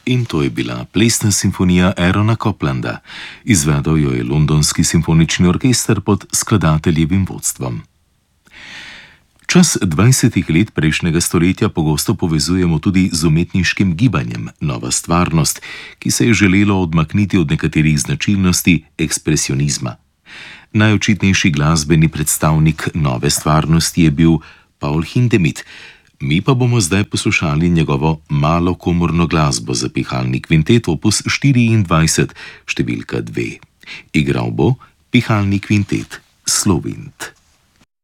In to je bila plesna simfonija Aarona Coplanda. Izvedel jo je Londonski simfonični orkester pod skladateljevim vodstvom. Čas 20. let prejšnjega stoletja pogosto povezujemo tudi z umetniškim gibanjem Nova stvarnost, ki se je želelo odmakniti od nekaterih značilnosti ekspresionizma. Najočitnejši glasbeni predstavnik Nove stvarnosti je bil Paul Hindemith. Mi pa bomo zdaj poslušali njegovo malo komorno glasbo za pihalni kvintet opus 24, številka 2. Igral bo pihalni kvintet Slovind.